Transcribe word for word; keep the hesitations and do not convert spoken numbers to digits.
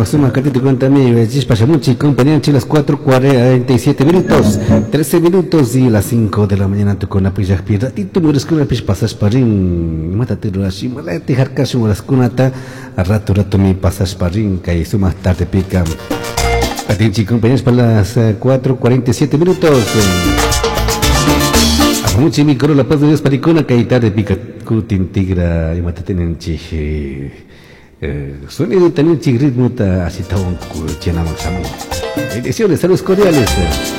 Maxima Catito cuéntame, Chispachamuchi, compañía en las cuatro cuarenta y siete minutos, trece minutos y las cinco de la mañana tu con la pilla ratito mueres con la pilla pasas parín, mátate rashi, malete harkas mueres kunata, a rato rato mi pasas parín, que eso más tarde pica. Atinchi compañeros para las cuatro cuarenta y siete minutos. Muchi mi coro la paz de Dios paricona, que tarde pica cutin tigra y mátate en chiche. Sonido también chigritmo ta así tan cuchena maxamo. Ediciones, saludos cordiales.